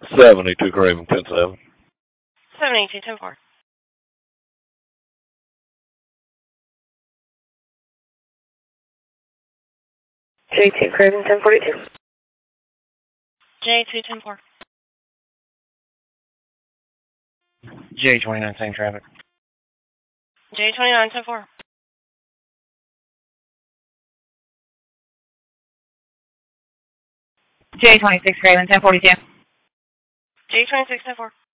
72 Craven 10-7. 72 10-4. J2 Craven 1042. J2 10-4. J29 same traffic. J29 10-4. J26 Craven 1042. J26 10-4.